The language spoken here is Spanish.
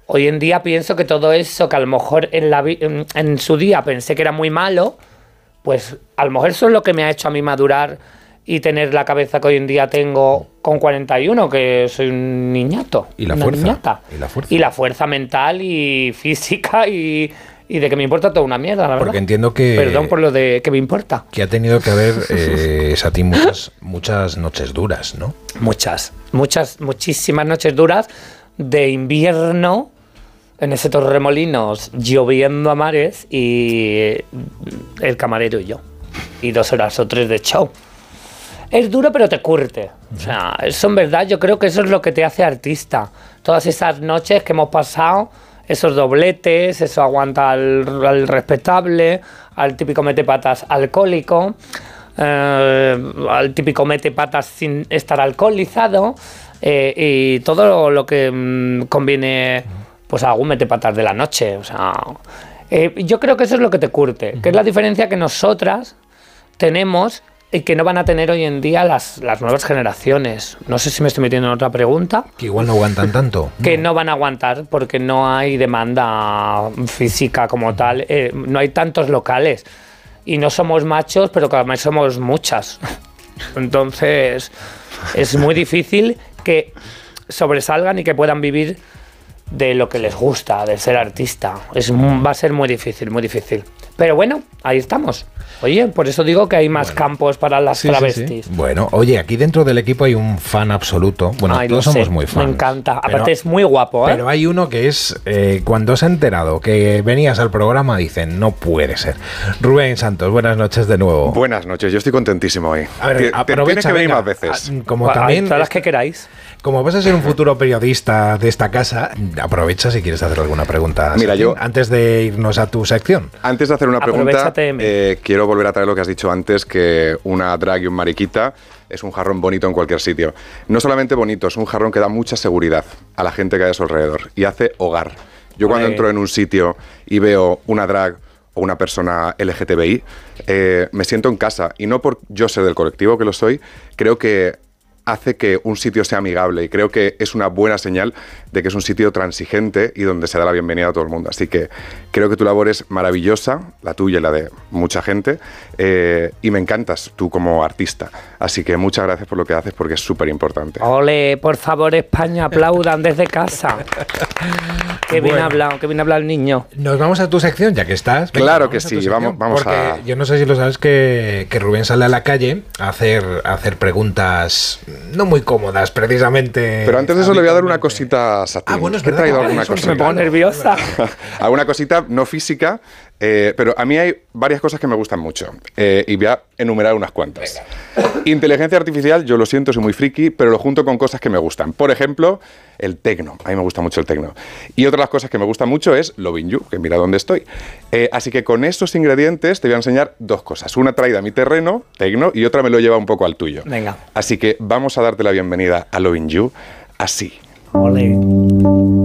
hoy en día pienso que todo eso que a lo mejor en su día pensé que era muy malo, pues a lo mejor eso es lo que me ha hecho a mí madurar y tener la cabeza que hoy en día tengo con 41, que soy un niñato. Y la una fuerza. Niñata. Y la fuerza mental y física y de que me importa toda una mierda, la verdad. Porque entiendo que... Perdón por lo de que me importa. Que ha tenido que haber, Satín, muchas noches duras, ¿no? Muchísimas noches duras de invierno en ese Torremolinos, lloviendo a mares, y el camarero y yo. Y 2 horas o 3 de show. Es duro, pero te curte. O sea, eso en verdad yo creo que eso es lo que te hace artista. Todas esas noches que hemos pasado, esos dobletes, eso aguanta al respetable, al típico metepatas alcohólico, al típico metepatas sin estar alcoholizado, y todo lo que conviene pues a algún metepatas de la noche. O sea, yo creo que eso es lo que te curte, que es la diferencia que nosotras tenemos y que no van a tener hoy en día las nuevas generaciones. No sé si me estoy metiendo en otra pregunta. Que igual no aguantan tanto. Que no van a aguantar porque no hay demanda física como tal. No hay tantos locales. Y no somos machos, pero que además somos muchas. Entonces, es muy difícil que sobresalgan y que puedan vivir de lo que les gusta, de ser artista. Va a ser muy difícil, muy difícil. Pero bueno, ahí estamos. Oye, por eso digo que hay más campos para las travestis. Sí. Bueno, oye, aquí dentro del equipo hay un fan absoluto. Bueno, todos somos muy fans. Me encanta. Aparte es muy guapo, ¿eh? Pero hay uno que es, cuando se ha enterado que venías al programa, dicen, no puede ser. Rubén Santos, buenas noches de nuevo. Buenas noches, yo estoy contentísimo hoy. A ver, aprovecha, tienes que venir más veces. Como también, todas las que queráis. Como vas a ser un futuro periodista de esta casa, aprovecha si quieres hacer alguna pregunta. Mira, yo antes de irnos a tu sección. Antes de hacer una pregunta, quiero volver a traer lo que has dicho antes, que una drag y un mariquita es un jarrón bonito en cualquier sitio. No solamente bonito, es un jarrón que da mucha seguridad a la gente que hay a su alrededor y hace hogar. Yo cuando entro en un sitio y veo una drag o una persona LGTBI, me siento en casa. Y no por yo ser del colectivo, que lo soy, creo que hace que un sitio sea amigable, y creo que es una buena señal de que es un sitio transigente y donde se da la bienvenida a todo el mundo. Así que creo que tu labor es maravillosa, la tuya y la de mucha gente, y me encantas tú como artista. Así que muchas gracias por lo que haces, porque es súper importante. Ole, por favor, España, aplaudan desde casa. Qué bien hablado el niño. Nos vamos a tu sección, ya que estás. Venga, claro que sí, vamos porque a... yo no sé si lo sabes que Rubén sale a la calle a hacer preguntas no muy cómodas, precisamente. Pero antes de eso le voy a dar una cosita a Satín. Bueno, es verdad. He traído alguna cosita. Me pongo nerviosa. Alguna cosita no física, pero a mí hay varias cosas que me gustan mucho, y voy a enumerar unas cuantas. Inteligencia artificial, yo lo siento, soy muy friki, pero lo junto con cosas que me gustan. Por ejemplo, el tecno. A mí me gusta mucho el tecno. Y otra de las cosas que me gusta mucho es Loving You, que mira dónde estoy. Así que con esos ingredientes te voy a enseñar 2 cosas. Una traída a mi terreno, tecno, y otra me lo lleva un poco al tuyo. Venga. Así que vamos a darte la bienvenida a Loving You así. Ole.